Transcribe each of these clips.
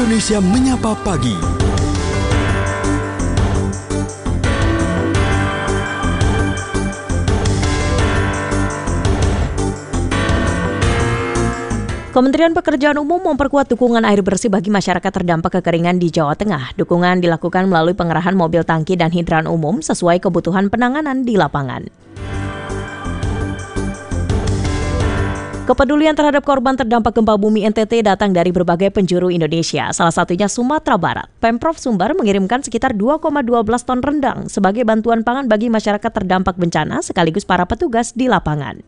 Indonesia Menyapa Pagi. Kementerian Pekerjaan Umum memperkuat dukungan air bersih bagi masyarakat terdampak kekeringan di Jawa Tengah. Dukungan dilakukan melalui pengerahan mobil tangki dan hidran umum sesuai kebutuhan penanganan di lapangan. Kepedulian terhadap korban terdampak gempa bumi NTT datang dari berbagai penjuru Indonesia, salah satunya Sumatera Barat. Pemprov Sumbar mengirimkan sekitar 2,12 ton rendang sebagai bantuan pangan bagi masyarakat terdampak bencana sekaligus para petugas di lapangan.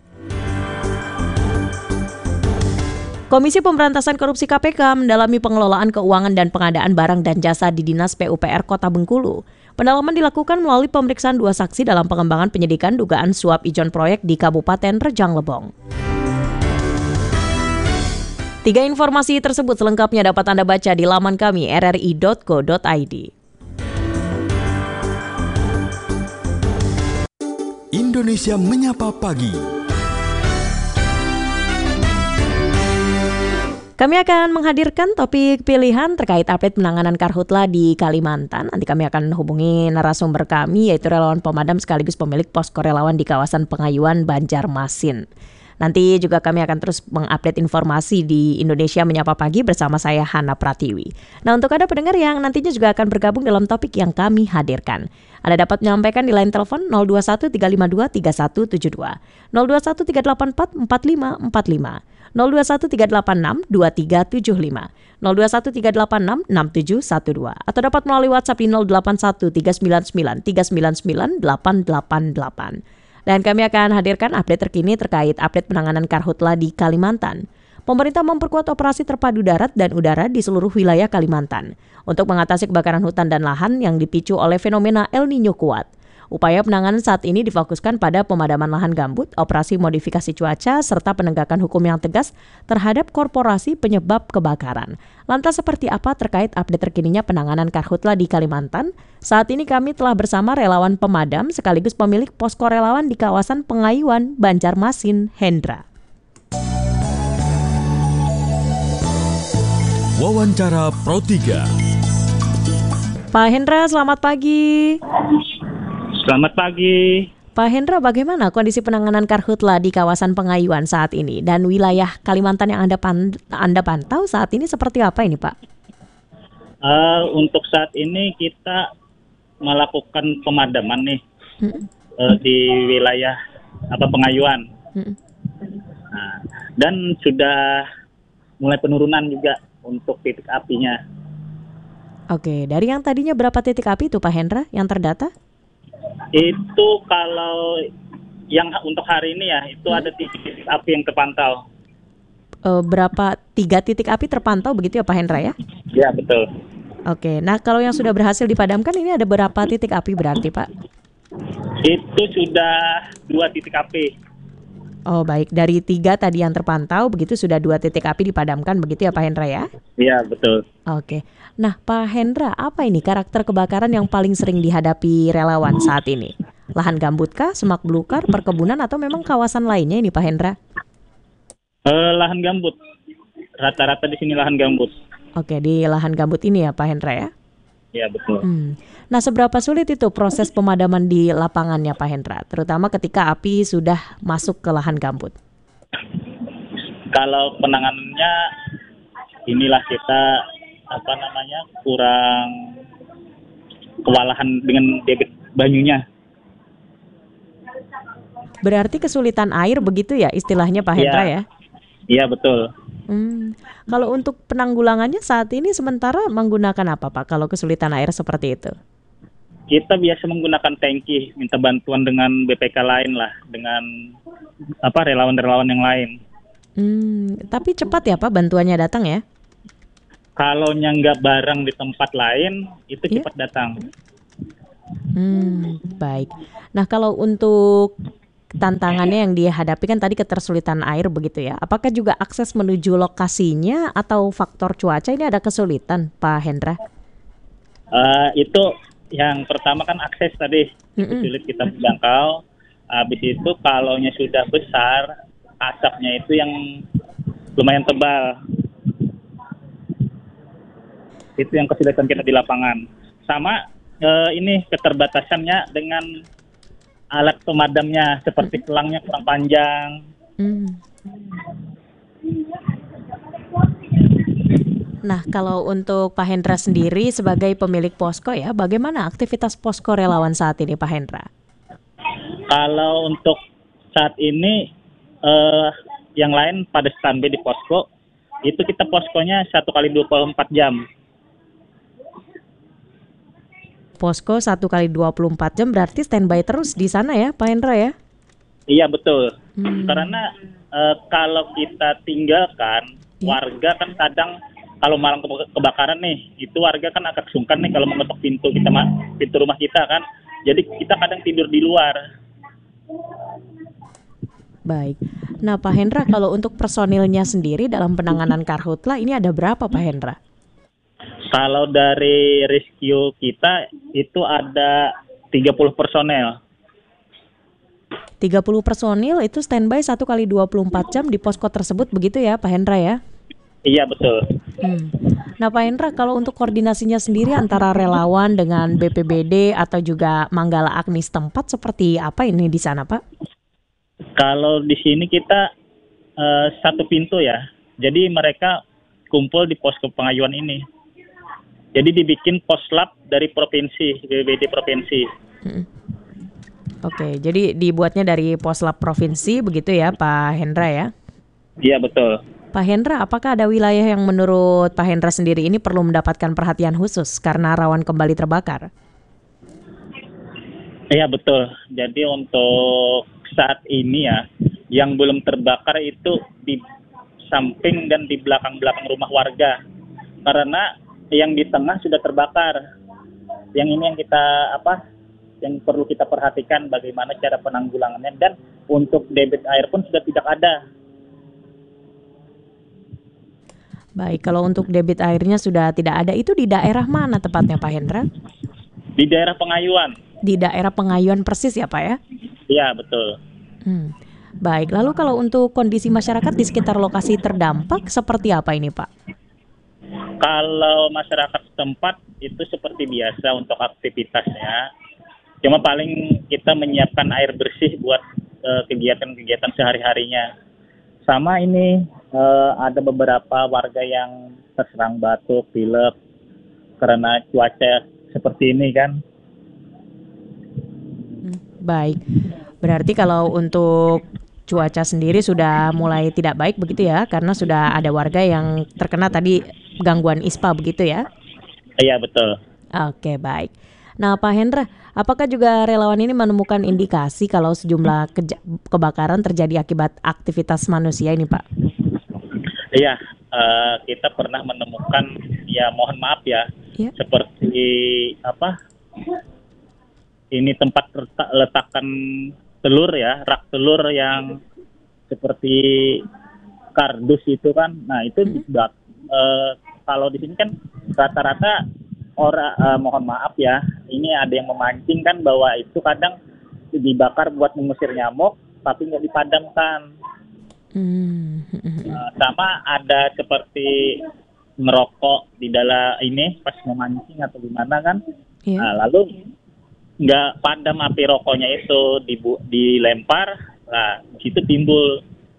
Komisi Pemberantasan Korupsi KPK mendalami pengelolaan keuangan dan pengadaan barang dan jasa di Dinas PUPR Kota Bengkulu. Pendalaman dilakukan melalui pemeriksaan 2 saksi dalam pengembangan penyidikan dugaan suap ijon proyek di Kabupaten Rejang Lebong. 3 informasi tersebut selengkapnya dapat Anda baca di laman kami rri.co.id. Indonesia Menyapa Pagi. Kami akan menghadirkan topik pilihan terkait update penanganan karhutla di Kalimantan. Nanti kami akan hubungi narasumber kami, yaitu relawan pemadam sekaligus pemilik posko relawan di kawasan Pengayuan, Banjarmasin. Nanti juga kami akan terus mengupdate informasi di Indonesia Menyapa Pagi bersama saya Hana Pratiwi. Nah, untuk Anda pendengar yang nantinya juga akan bergabung dalam topik yang kami hadirkan, Anda dapat menyampaikan di line telepon 021 352 3172, 021 384 4545, 021 386 2375, 021 386 6712, atau dapat melalui WhatsApp di 081 399 399 888. Dan kami akan hadirkan update terkini terkait update penanganan karhutla di Kalimantan. Pemerintah memperkuat operasi terpadu darat dan udara di seluruh wilayah Kalimantan untuk mengatasi kebakaran hutan dan lahan yang dipicu oleh fenomena El Niño kuat. Upaya penanganan saat ini difokuskan pada pemadaman lahan gambut, operasi modifikasi cuaca, serta penegakan hukum yang tegas terhadap korporasi penyebab kebakaran. Lantas seperti apa terkait update terkininya penanganan karhutla di Kalimantan? Saat ini kami telah bersama relawan pemadam sekaligus pemilik posko relawan di kawasan Pengayuan, Banjarmasin, Hendra. Wawancara Pro 3. Pak Hendra, selamat pagi. Selamat pagi. Pak Hendra, bagaimana kondisi penanganan karhutla di kawasan Pengayuan saat ini dan wilayah Kalimantan yang Anda pantau saat ini seperti apa ini, Pak? Untuk saat ini kita melakukan pemadaman nih di wilayah Pengayuan. Nah, dan sudah mulai penurunan juga untuk titik apinya. Oke, dari yang tadinya berapa titik api itu Pak Hendra yang terdata? Itu kalau yang untuk hari ini ya, itu ada 3 titik api yang terpantau. Berapa? 3 titik api terpantau begitu ya Pak Hendra ya? Ya, betul. Oke, nah kalau yang sudah berhasil dipadamkan ini ada berapa titik api berarti Pak? Itu sudah 2 titik api. Oh baik, dari 3 tadi yang terpantau begitu sudah 2 titik api dipadamkan begitu ya Pak Hendra ya? Iya, betul. Oke, nah Pak Hendra, apa ini karakter kebakaran yang paling sering dihadapi relawan saat ini? Lahan gambut kah, semak belukar, perkebunan, atau memang kawasan lainnya ini Pak Hendra? Lahan gambut, rata-rata di sini lahan gambut. Oke, di lahan gambut ini ya Pak Hendra ya? Iya, betul. Nah, seberapa sulit itu proses pemadaman di lapangannya Pak Hendra, terutama ketika api sudah masuk ke lahan gambut? Kalau penanganannya, inilah kita kurang kewalahan dengan debit banyunya. Berarti kesulitan air begitu ya istilahnya Pak Hendra ya? Iya, betul. Kalau untuk penanggulangannya saat ini sementara menggunakan apa Pak kalau kesulitan air seperti itu? Kita biasa menggunakan tangki, minta bantuan dengan BPK lain lah, dengan relawan-relawan yang lain. Tapi cepat ya Pak bantuannya datang ya? Kalau nggak barang di tempat lain, itu cepat datang. Baik. Nah kalau untuk tantangannya yang dihadapi kan tadi ketersulitan air begitu ya. Apakah juga akses menuju lokasinya atau faktor cuaca ini ada kesulitan Pak Hendra? Itu yang pertama kan akses tadi sulit kita menjangkau. Habis itu kalaunya sudah besar, asapnya itu yang lumayan tebal. Itu yang kesulitan kita di lapangan. Sama ini keterbatasannya dengan alat pemadamnya, seperti selangnya kurang panjang. Nah, kalau untuk Pak Hendra sendiri sebagai pemilik posko ya, bagaimana aktivitas posko relawan saat ini Pak Hendra? Kalau untuk saat ini yang lain pada standby di posko, itu kita poskonya 1 kali 24 jam. Posko 1 kali 24 jam berarti standby terus di sana ya Pak Hendra ya? Iya betul. Karena kalau kita tinggalkan, warga kan kadang kalau malam kebakaran nih, itu warga kan agak sungkan nih kalau mengetok pintu rumah kita kan. Jadi kita kadang tidur di luar. Baik. Nah Pak Hendra, kalau untuk personilnya sendiri dalam penanganan karhutla ini ada berapa Pak Hendra? Kalau dari rescue kita itu ada 30 personel. 30 personil itu standby 1 kali 24 jam di posko tersebut begitu ya Pak Hendra ya? Iya betul. Nah Pak Hendra, kalau untuk koordinasinya sendiri antara relawan dengan BPBD atau juga Manggala Agni setempat seperti apa ini di sana Pak? Kalau di sini kita satu pintu ya. Jadi mereka kumpul di posko pengayuan ini. Jadi dibikin poslab dari provinsi, BPBD provinsi. Oke, jadi dibuatnya dari poslab provinsi begitu ya Pak Hendra ya? Iya betul. Pak Hendra, apakah ada wilayah yang menurut Pak Hendra sendiri ini perlu mendapatkan perhatian khusus karena rawan kembali terbakar? Iya betul. Jadi untuk saat ini ya, yang belum terbakar itu di samping dan di belakang-belakang rumah warga. Karena yang di tengah sudah terbakar. Yang ini yang yang perlu kita perhatikan bagaimana cara penanggulangannya, dan untuk debit air pun sudah tidak ada. Baik, kalau untuk debit airnya sudah tidak ada, itu di daerah mana tepatnya Pak Hendra? Di daerah Pengayuan. Di daerah Pengayuan persis ya Pak ya? Iya, betul. Baik, lalu kalau untuk kondisi masyarakat di sekitar lokasi terdampak seperti apa ini Pak? Kalau masyarakat setempat itu seperti biasa untuk aktivitasnya. Cuma paling kita menyiapkan air bersih buat kegiatan-kegiatan sehari-harinya. Sama ini ada beberapa warga yang terserang batuk, pilek karena cuaca seperti ini kan. Baik, berarti kalau untuk cuaca sendiri sudah mulai tidak baik begitu ya, karena sudah ada warga yang terkena tadi gangguan ISPA begitu ya? Iya betul. Oke, baik. Nah Pak Hendra, apakah juga relawan ini menemukan indikasi kalau sejumlah kebakaran terjadi akibat aktivitas manusia ini Pak? Iya, kita pernah menemukan, ya mohon maaf ya, seperti ini tempat letakan telur ya, rak telur yang seperti kardus itu kan. Nah itu kalau di sini kan rata-rata orang, mohon maaf ya, ini ada yang memancing kan bahwa itu kadang dibakar buat mengusir nyamuk tapi nggak dipadamkan. Sama ada seperti merokok di dalam ini pas memancing atau gimana kan. Nah, lalu nggak padam api rokoknya itu, dilempar, nah situ timbul.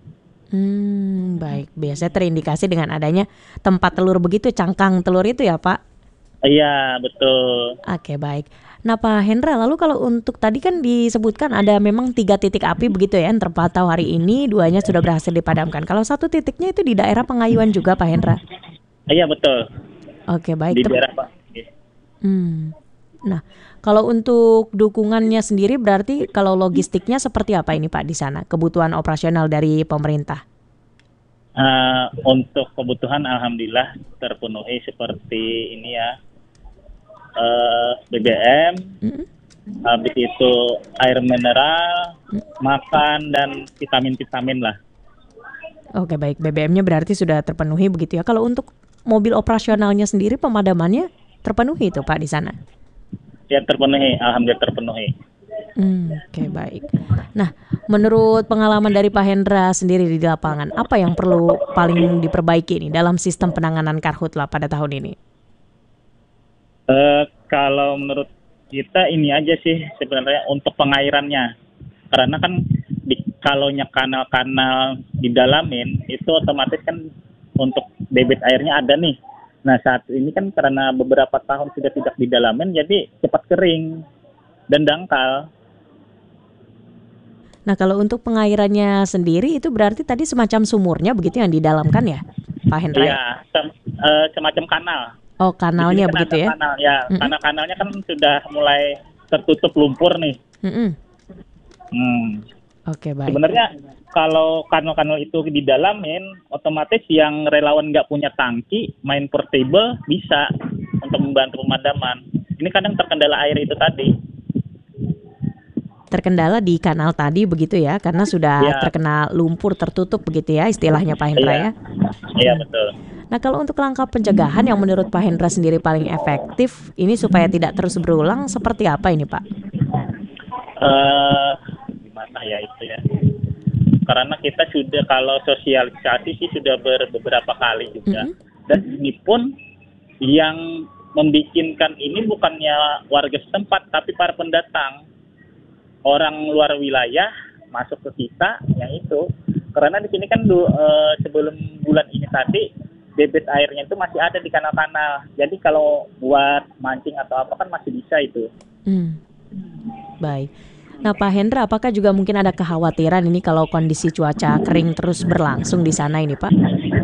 Baik, biasanya terindikasi dengan adanya tempat telur begitu, cangkang telur itu ya Pak? Iya betul. Oke, baik. Nah Pak Hendra, lalu kalau untuk tadi kan disebutkan ada memang 3 titik api begitu ya yang terpantau hari ini, 2-nya sudah berhasil dipadamkan. Kalau 1 titiknya itu di daerah Pengayuan juga Pak Hendra? Iya betul. Oke, baik. Di daerah Pak. Nah, kalau untuk dukungannya sendiri berarti kalau logistiknya seperti apa ini Pak di sana? Kebutuhan operasional dari pemerintah? Untuk kebutuhan alhamdulillah terpenuhi seperti ini ya. BBM, habis itu air mineral, makan dan vitamin-vitamin lah. Oke, baik, BBM-nya berarti sudah terpenuhi begitu ya. Kalau untuk mobil operasionalnya sendiri pemadamannya terpenuhi itu Pak di sana? Ya terpenuhi, alhamdulillah terpenuhi. Oke, baik. Nah, menurut pengalaman dari Pak Hendra sendiri di lapangan, apa yang perlu paling diperbaiki nih dalam sistem penanganan karhutla pada tahun ini? Kalau menurut kita ini aja sih sebenarnya untuk pengairannya. Karena kan kalaunya kanal-kanal didalamin itu otomatis kan untuk debit airnya ada nih. Nah saat ini kan karena beberapa tahun sudah tidak didalamin jadi cepat kering dan dangkal. Nah, kalau untuk pengairannya sendiri itu berarti tadi semacam sumurnya begitu yang didalamkan ya, Pak Hendra? Iya, semacam kanal. Oh, Di sini kanalnya kan begitu ada ya? kanal ya, karena kanalnya kan sudah mulai tertutup lumpur nih. Mm-mm. Hmm. Oke, baik. Sebenarnya kalau kanal-kanal itu didalamin, otomatis yang relawan nggak punya tangki, main portable bisa untuk membantu pemadaman. Ini kadang terkendala air itu tadi. Terkendala di kanal tadi begitu ya, karena sudah Ya, terkena lumpur tertutup begitu ya istilahnya Pak Hendra iya, ya. iya betul. Nah, kalau untuk langkah pencegahan yang menurut Pak Hendra sendiri paling efektif ini supaya tidak terus berulang seperti apa ini Pak? eh Gimana ya itu ya? Karena kita sudah kalau sosialisasi sih sudah beberapa kali juga. Mm-mm. Dan ini pun yang membikinkan ini bukannya warga setempat tapi para pendatang. Orang luar wilayah masuk ke kita yang itu. Karena di sini kan sebelum bulan ini tadi debit airnya itu masih ada di kanal-kanal. Jadi kalau buat mancing atau apa kan masih bisa itu. Baik. Nah, Pak Hendra, apakah juga mungkin ada kekhawatiran ini kalau kondisi cuaca kering terus berlangsung di sana ini, Pak?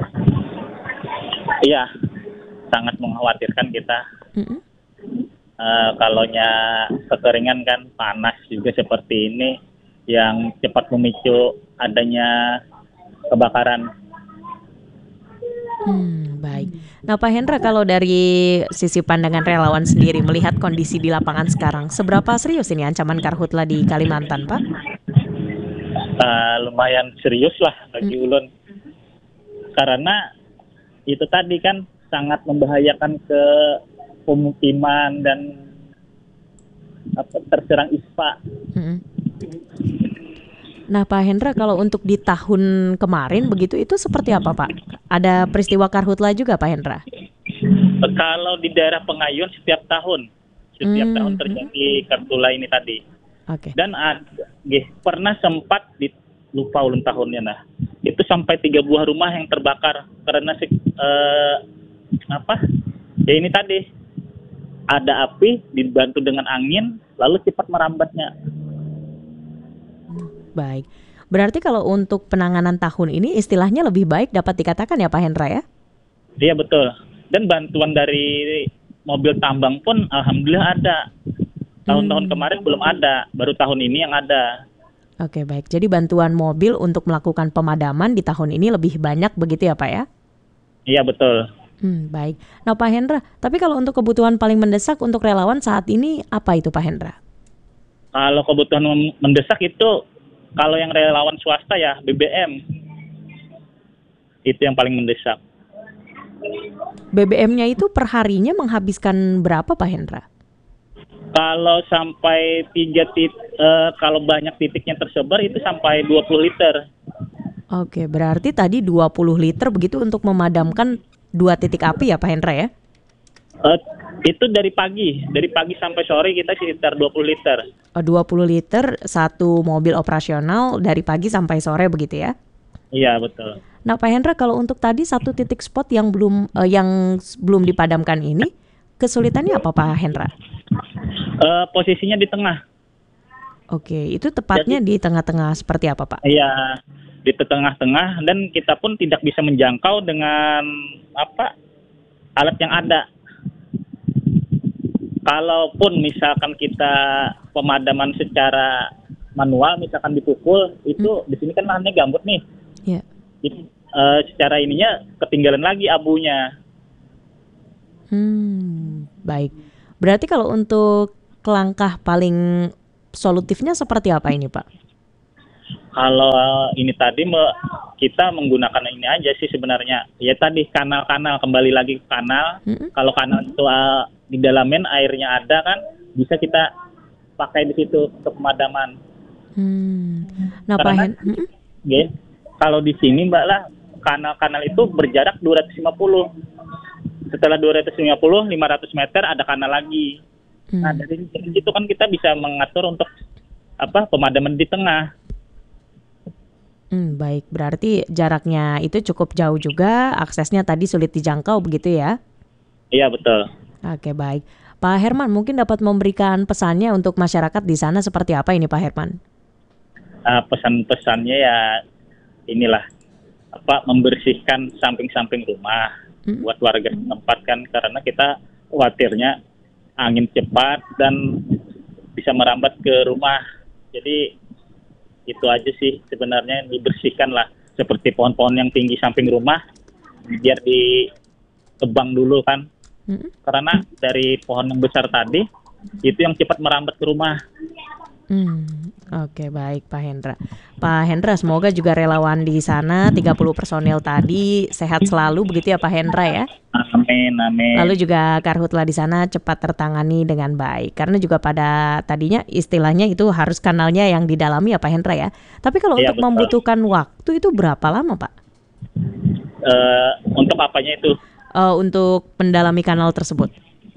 Iya, sangat mengkhawatirkan kita. Mm-mm. Kalaunya kekeringan kan panas juga seperti ini yang cepat memicu adanya kebakaran. Baik. Nah, Pak Hendra, kalau dari sisi pandangan relawan sendiri melihat kondisi di lapangan sekarang, seberapa serius ini ancaman karhutla di Kalimantan, Pak? Lumayan serius lah bagi Ulun. Karena itu tadi kan sangat membahayakan ke pemukiman dan terserang ispa. Nah, Pak Hendra, kalau untuk di tahun kemarin begitu itu seperti apa, Pak? Ada peristiwa karhutla juga, Pak Hendra? Kalau di daerah Pengayun setiap tahun terjadi karhutla ini tadi. Oke. Dan pernah sempat lupa ulun tahunnya nah. Itu sampai 3 buah rumah yang terbakar karena ya ini tadi ada api dibantu dengan angin lalu cepat merambatnya. Baik. Berarti kalau untuk penanganan tahun ini istilahnya lebih baik dapat dikatakan ya Pak Hendra ya? Iya betul. Dan bantuan dari mobil tambang pun alhamdulillah ada. Tahun-tahun kemarin belum ada, baru tahun ini yang ada. Oke, baik. Jadi bantuan mobil untuk melakukan pemadaman di tahun ini lebih banyak begitu ya Pak ya? Iya betul. Baik. Nah Pak Hendra, tapi kalau untuk kebutuhan paling mendesak untuk relawan saat ini apa itu Pak Hendra? Kalau kebutuhan mendesak itu kalau yang relawan swasta ya BBM. Itu yang paling mendesak. BBM-nya itu per harinya menghabiskan berapa Pak Hendra? Kalau sampai kalau banyak titiknya tersebar itu sampai 20 liter. Oke, berarti tadi 20 liter begitu untuk memadamkan 2 titik api ya Pak Hendra ya? Itu dari pagi sampai sore kita sekitar 20 liter. 20 liter satu mobil operasional dari pagi sampai sore begitu ya? Iya betul. Nah Pak Hendra, kalau untuk tadi satu titik spot yang belum dipadamkan ini, kesulitannya apa Pak Hendra? Posisinya di tengah. Oke, itu tepatnya di tengah-tengah seperti apa Pak? Iya, di tengah-tengah dan kita pun tidak bisa menjangkau dengan alat yang ada. Kalaupun misalkan kita pemadaman secara manual, misalkan dipukul, itu di sini kan lahannya gambut nih. Iya. Jadi secara ininya ketinggalan lagi abunya. Baik. Berarti kalau untuk langkah paling solutifnya seperti apa ini Pak? Kalau ini tadi kita menggunakan ini aja sih sebenarnya. Ya tadi kanal-kanal, kembali lagi ke kanal. Kalau kanal itu didalamin airnya ada kan, bisa kita pakai di situ untuk pemadaman. Nah karena kalau di sini Mbak lah kanal-kanal itu berjarak 250. setelah 250-500 meter ada kanal lagi. Nah dari situ kan kita bisa mengatur untuk pemadaman di tengah. Baik, berarti jaraknya itu cukup jauh juga, aksesnya tadi sulit dijangkau begitu ya? Iya betul. Oke, baik. Pak Herman mungkin dapat memberikan pesannya untuk masyarakat di sana seperti apa ini Pak Herman? Pesan-pesannya ya inilah membersihkan samping-samping rumah buat warga setempat kan, karena kita khawatirnya angin cepat dan bisa merambat ke rumah. Jadi itu aja sih sebenarnya, dibersihkan lah seperti pohon-pohon yang tinggi samping rumah biar ditebang dulu kan. Karena dari pohon yang besar tadi itu yang cepat merambat ke rumah. Oke, baik Pak Hendra. Pak Hendra, semoga juga relawan di sana 30 personil tadi sehat selalu begitu ya Pak Hendra ya. Amin, amin. Lalu juga karhutla di sana cepat tertangani dengan baik. Karena juga pada tadinya istilahnya itu harus kanalnya yang didalami ya Pak Hendra ya. Tapi kalau untuk betul. membutuhkan waktu itu berapa lama Pak? Untuk apanya itu? Untuk mendalami kanal tersebut.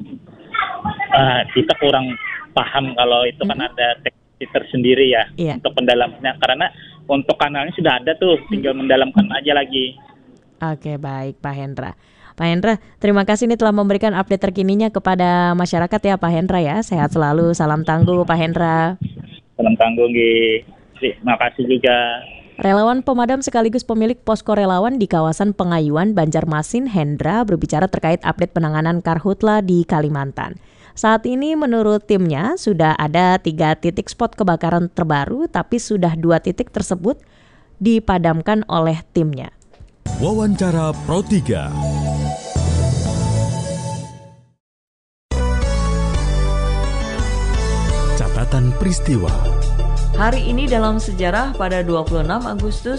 Kita kurang paham kalau itu kan ada teknik tersendiri ya untuk pendalamannya. Karena untuk kanalnya sudah ada tuh, tinggal mendalamkan aja lagi. Oke, baik Pak Hendra. Pak Hendra, terima kasih nih telah memberikan update terkininya kepada masyarakat ya Pak Hendra ya. Sehat selalu, salam tangguh Pak Hendra. Salam tangguh, terima kasih juga. Relawan pemadam sekaligus pemilik posko relawan di kawasan Pengayuan, Banjarmasin, Hendra berbicara terkait update penanganan karhutla di Kalimantan. Saat ini menurut timnya sudah ada 3 titik spot kebakaran terbaru, tapi sudah 2 titik tersebut dipadamkan oleh timnya. Wawancara Pro 3. Catatan peristiwa. Hari ini dalam sejarah pada 26 Agustus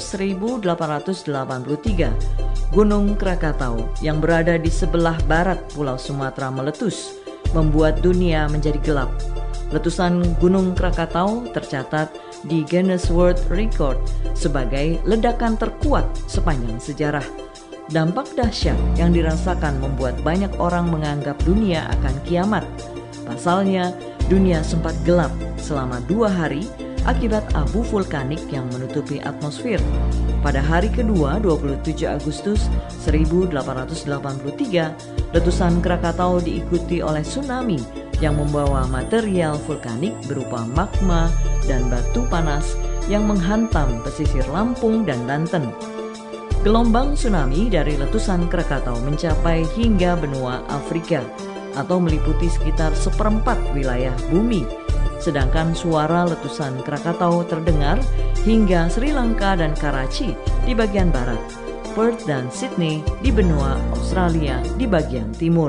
1883, Gunung Krakatau yang berada di sebelah barat Pulau Sumatera meletus, membuat dunia menjadi gelap. Letusan Gunung Krakatau tercatat di Guinness World Record sebagai ledakan terkuat sepanjang sejarah. Dampak dahsyat yang dirasakan membuat banyak orang menganggap dunia akan kiamat. Pasalnya, dunia sempat gelap selama 2 hari akibat abu vulkanik yang menutupi atmosfer. Pada hari kedua 27 Agustus 1883, letusan Krakatau diikuti oleh tsunami yang membawa material vulkanik berupa magma dan batu panas yang menghantam pesisir Lampung dan Banten. Gelombang tsunami dari letusan Krakatau mencapai hingga benua Afrika atau meliputi sekitar 1/4 wilayah bumi. Sedangkan suara letusan Krakatau terdengar hingga Sri Lanka dan Karachi di bagian barat, Perth dan Sydney di benua Australia di bagian timur.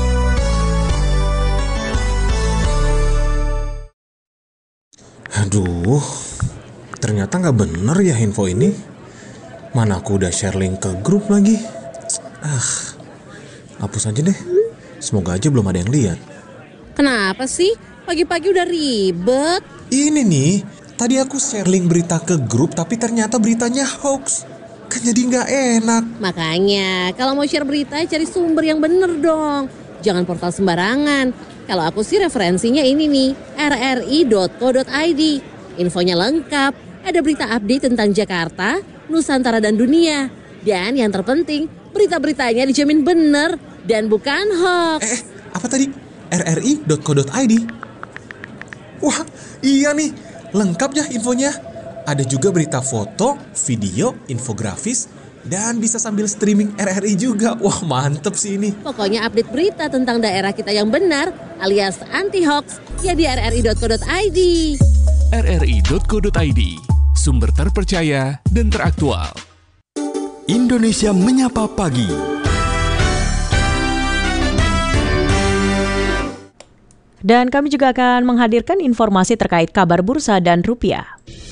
Aduh, ternyata nggak bener ya info ini. Mana aku udah share link ke grup lagi. Hapus aja deh. Semoga aja belum ada yang lihat. Kenapa sih? Pagi-pagi udah ribet. Ini nih, tadi aku share link berita ke grup tapi ternyata beritanya hoax. Kan jadi nggak enak. Makanya, kalau mau share berita cari sumber yang bener dong. Jangan portal sembarangan. Kalau aku sih referensinya ini nih, rri.co.id. Infonya lengkap, ada berita update tentang Jakarta, Nusantara dan dunia. Dan yang terpenting, berita-beritanya dijamin bener dan bukan hoax. Apa tadi? rri.co.id? Wah, iya nih, lengkap ya infonya. Ada juga berita foto, video, infografis, dan bisa sambil streaming RRI juga. Wah, mantep sih ini. Pokoknya update berita tentang daerah kita yang benar alias anti-hoax ya di rri.co.id. rri.co.id, sumber terpercaya dan teraktual. Indonesia Menyapa Pagi. Dan kami juga akan menghadirkan informasi terkait kabar bursa dan rupiah.